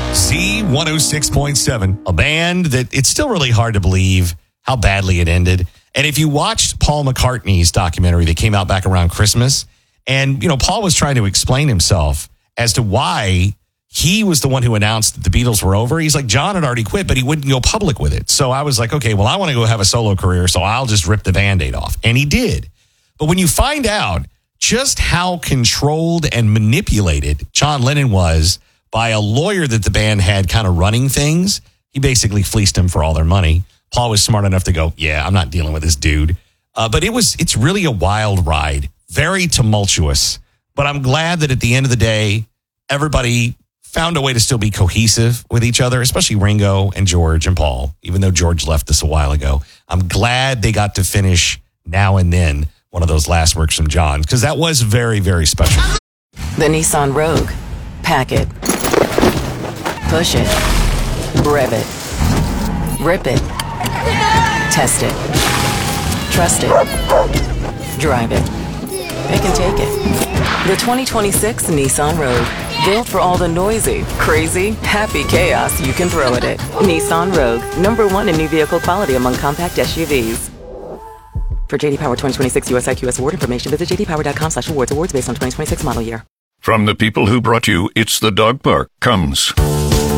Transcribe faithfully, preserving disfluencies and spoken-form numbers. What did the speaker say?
Z one oh six point seven, a band that it's still really hard to believe how badly it ended. And if you watched Paul McCartney's documentary that came out back around Christmas, and, you know, Paul was trying to explain himself as to why he was the one who announced that the Beatles were over. He's like, John had already quit, but he wouldn't go public with it. So I was like, okay, well, I want to go have a solo career, so I'll just rip the Band-Aid off. And he did. But when you find out just how controlled and manipulated John Lennon was by a lawyer that the band had kind of running things, he basically fleeced him for all their money. Paul was smart enough to go, yeah, I'm not dealing with this dude. Uh, but it was, it's really a wild ride, very tumultuous. But I'm glad that at the end of the day, everybody found a way to still be cohesive with each other, especially Ringo and George and Paul, even though George left us a while ago. I'm glad they got to finish Now and Then, one of those last works from John, because that was very, very special. The Nissan Rogue. Pack it. Push it. Rev it. Rip it. Test it. Trust it. Drive it. Pick and take it. The twenty twenty-six Nissan Rogue. Built for all the noisy, crazy, happy chaos you can throw at it. Nissan Rogue. Number one in new vehicle quality among compact S U Vs. For J D Power twenty twenty-six U S I Q S award information, visit j d power dot com slash awards. Awards based on twenty twenty-six model year. From the people who brought you It's the Dog Park comes